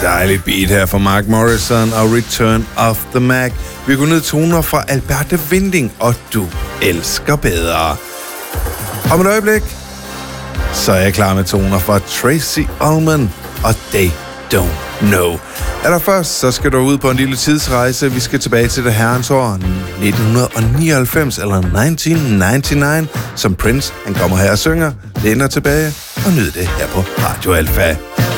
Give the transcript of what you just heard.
Dejligt beat her fra Mark Morrison og Return of the Mac. Vi går ned toner fra Alberte Winding og Du elsker bedre. Om et øjeblik, så er jeg klar med toner fra Tracy Ullman og They Don't Know. Allerførst, så skal du ud på en lille tidsrejse. Vi skal tilbage til det herrens år 1999 eller 1999, som Prince han kommer her og synger. Læner tilbage og nyd det her på Radio Alfa.